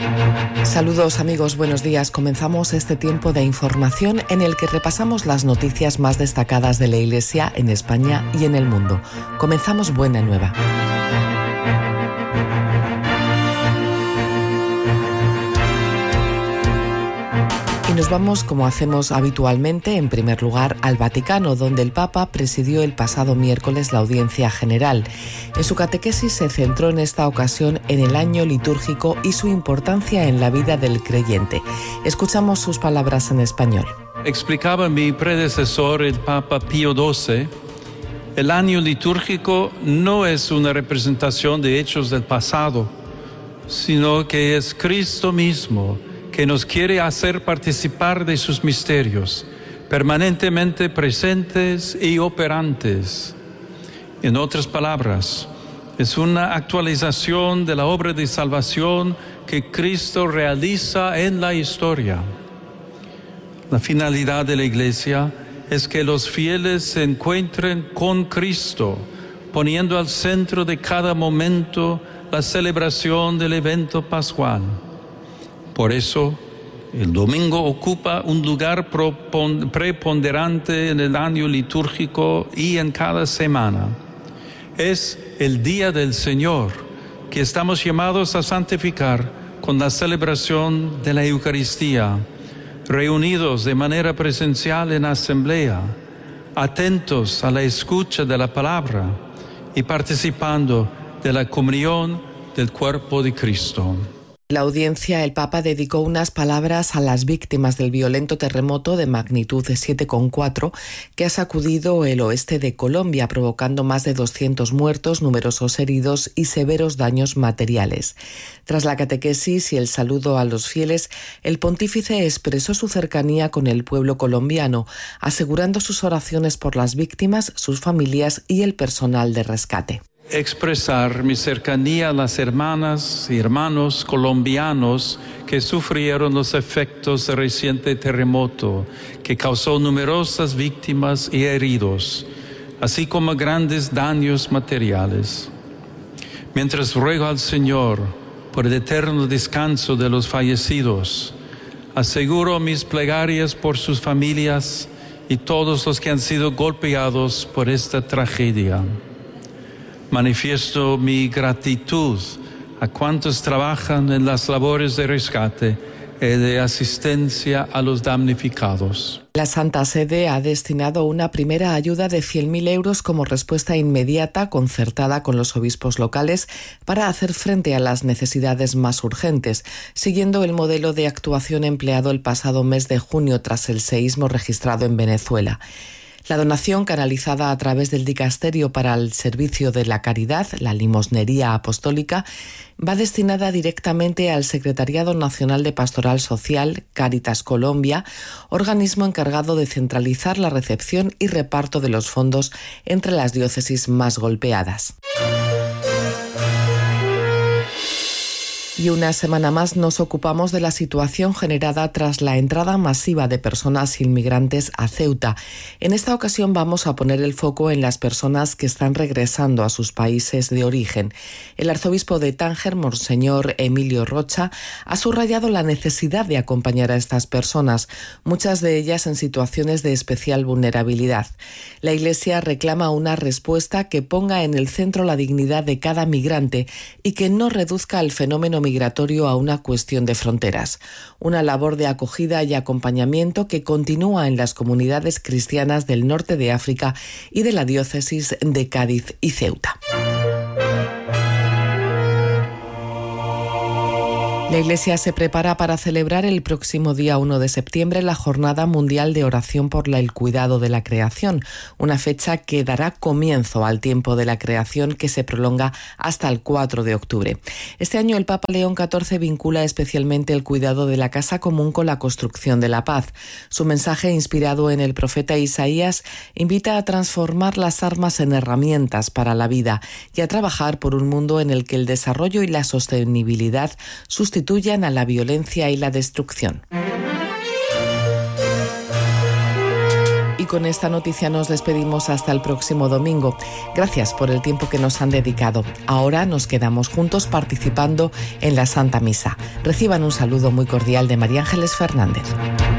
Saludos amigos, buenos días. Comenzamos este tiempo de información en el que repasamos las noticias más destacadas de la Iglesia en España y en el mundo. Comenzamos Buena Nueva. Y nos vamos, como hacemos habitualmente, en primer lugar al Vaticano, donde el Papa presidió el pasado miércoles la audiencia general. En su catequesis se centró en esta ocasión en el año litúrgico y su importancia en la vida del creyente. Escuchamos sus palabras en español. Explicaba mi predecesor, el Papa Pío XII, el año litúrgico no es una representación de hechos del pasado, sino que es Cristo mismo que nos quiere hacer participar de sus misterios, permanentemente presentes y operantes. En otras palabras, es una actualización de la obra de salvación que Cristo realiza en la historia. La finalidad de la Iglesia es que los fieles se encuentren con Cristo, poniendo al centro de cada momento la celebración del evento pascual. Por eso, el domingo ocupa un lugar preponderante en el año litúrgico y en cada semana. Es el día del Señor que estamos llamados a santificar con la celebración de la Eucaristía, reunidos de manera presencial en asamblea, atentos a la escucha de la palabra y participando de la comunión del cuerpo de Cristo. En la audiencia, el Papa dedicó unas palabras a las víctimas del violento terremoto de magnitud de 7,4 que ha sacudido el oeste de Colombia, provocando más de 200 muertos, numerosos heridos y severos daños materiales. Tras la catequesis y el saludo a los fieles, el pontífice expresó su cercanía con el pueblo colombiano, asegurando sus oraciones por las víctimas, sus familias y el personal de rescate. Expresar mi cercanía a las hermanas y hermanos colombianos que sufrieron los efectos del reciente terremoto que causó numerosas víctimas y heridos, así como grandes daños materiales. Mientras ruego al Señor por el eterno descanso de los fallecidos, aseguro mis plegarias por sus familias y todos los que han sido golpeados por esta tragedia. Manifiesto mi gratitud a cuantos trabajan en las labores de rescate y de asistencia a los damnificados. La Santa Sede ha destinado una primera ayuda de 100.000 euros como respuesta inmediata, concertada con los obispos locales, para hacer frente a las necesidades más urgentes, siguiendo el modelo de actuación empleado el pasado mes de junio tras el seísmo registrado en Venezuela. La donación, canalizada a través del Dicasterio para el Servicio de la Caridad, la Limosnería Apostólica, va destinada directamente al Secretariado Nacional de Pastoral Social, Cáritas Colombia, organismo encargado de centralizar la recepción y reparto de los fondos entre las diócesis más golpeadas. Y una semana más nos ocupamos de la situación generada tras la entrada masiva de personas inmigrantes a Ceuta. En esta ocasión vamos a poner el foco en las personas que están regresando a sus países de origen. El arzobispo de Tánger, Monseñor Emilio Rocha, ha subrayado la necesidad de acompañar a estas personas, muchas de ellas en situaciones de especial vulnerabilidad. La Iglesia reclama una respuesta que ponga en el centro la dignidad de cada migrante y que no reduzca el fenómeno migratorio a una cuestión de fronteras. Una labor de acogida y acompañamiento que continúa en las comunidades cristianas del norte de África y de la diócesis de Cádiz y Ceuta. La Iglesia se prepara para celebrar el próximo día 1 de septiembre la Jornada Mundial de Oración por el Cuidado de la Creación, una fecha que dará comienzo al tiempo de la creación que se prolonga hasta el 4 de octubre. Este año el Papa León XIV vincula especialmente el cuidado de la casa común con la construcción de la paz. Su mensaje, inspirado en el profeta Isaías, invita a transformar las armas en herramientas para la vida y a trabajar por un mundo en el que el desarrollo y la sostenibilidad sustituyan a la violencia y la destrucción. Y Y con esta noticia nos despedimos hasta el próximo domingo. Gracias por el tiempo que nos han dedicado. Ahora nos quedamos juntos participando en la Santa Misa. Reciban un saludo muy cordial de María Ángeles Fernández.